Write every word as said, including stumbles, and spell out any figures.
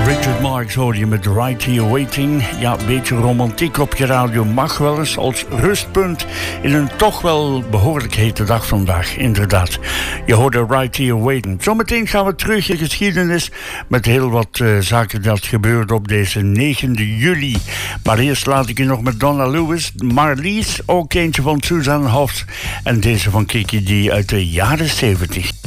Richard Marx hoor je met Right Here Waiting. Ja, een beetje romantiek op je radio mag wel eens als rustpunt in een toch wel behoorlijk hete dag vandaag, inderdaad. Je hoorde Right Here Waiting. Zometeen gaan we terug in geschiedenis met heel wat uh, zaken dat gebeurde op deze negende juli. Maar eerst laat ik je nog met Donna Lewis, Marlies, ook eentje van Suzanne Hoffs en deze van Kiki D uit de jaren zeventig.